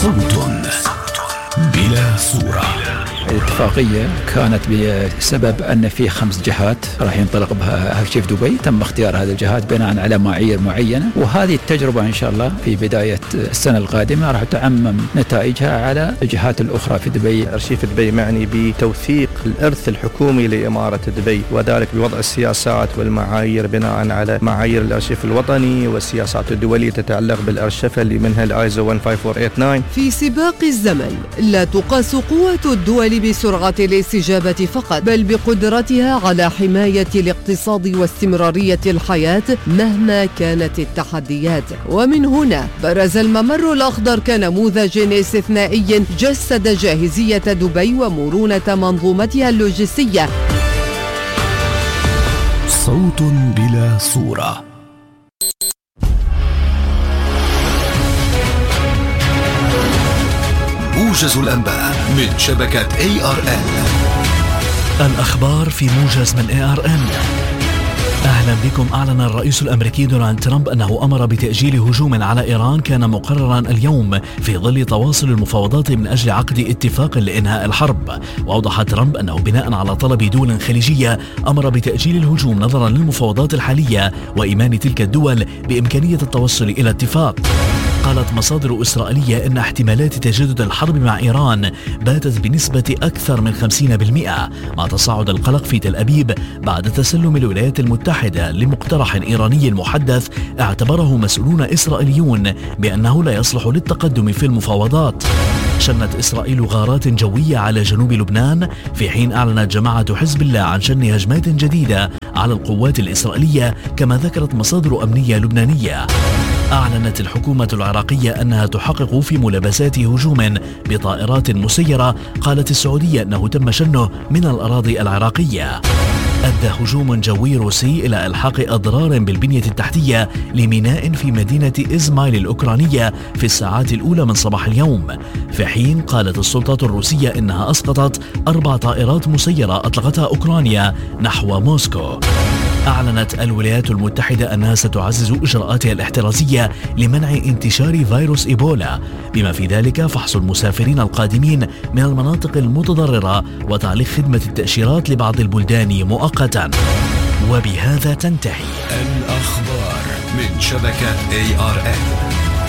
صوت بلا صورة. الاتفاقية كانت بسبب أن في 5 جهات راح ينطلق بها هالشيء في دبي، تم اختيار هذه الجهات بناء على معايير معينة، وهذه التجربة إن شاء الله في بداية السنة القادمة راح تعمم نتائجها على الجهات الأخرى في دبي. أرشيف دبي معني بتوثيق الإرث الحكومي لإمارة دبي، وذلك بوضع السياسات والمعايير بناء على معايير الأرشيف الوطني والسياسات الدولية تتعلق بالأرشفة اللي منها الآيزو 15489. في سباق الزمن لا تقاس قوة الدول بسرعة الاستجابة فقط، بل بقدرتها على حماية الاقتصاد واستمرارية الحياة مهما كانت التحديات. ومن هنا برز الممر الأخضر كنموذج استثنائي جسد جاهزية دبي ومرونة منظومتها اللوجستية. صوت بلا صورة. موجز الأنباء من شبكة ARN. الأخبار في موجز من ARN. أهلا بكم. أعلن الرئيس الأمريكي دونالد ترامب أنه أمر بتأجيل هجوم على إيران كان مقررا اليوم في ظل تواصل المفاوضات من أجل عقد اتفاق لإنهاء الحرب. وأوضح ترامب أنه بناء على طلب دول خليجية أمر بتأجيل الهجوم نظرا للمفاوضات الحالية وإيمان تلك الدول بإمكانية التوصل إلى اتفاق. قالت مصادر إسرائيلية إن احتمالات تجدد الحرب مع إيران باتت بنسبة أكثر من 50%، مع تصاعد القلق في تل أبيب بعد تسلم الولايات المتحدة لمقترح إيراني محدث اعتبره مسؤولون إسرائيليون بأنه لا يصلح للتقدم في المفاوضات. شنت إسرائيل غارات جوية على جنوب لبنان، في حين أعلنت جماعة حزب الله عن شن هجمات جديدة على القوات الإسرائيلية، كما ذكرت مصادر أمنية لبنانية. أعلنت الحكومة العراقية أنها تحقق في ملابسات هجوم بطائرات مسيرة. قالت السعودية أنه تم شنه من الأراضي العراقية. أدى هجوم جوي روسي إلى إلحاق أضرار بالبنية التحتية لميناء في مدينة إزمايل الأوكرانية في الساعات الأولى من صباح اليوم، في حين قالت السلطات الروسية إنها أسقطت 4 طائرات مسيرة أطلقتها أوكرانيا نحو موسكو. أعلنت الولايات المتحدة أنها ستعزز إجراءاتها الاحترازية لمنع انتشار فيروس إيبولا، بما في ذلك فحص المسافرين القادمين من المناطق المتضررة وتعليق خدمة التأشيرات لبعض البلدان مؤقتا. وبهذا تنتهي الأخبار من شبكة ARN.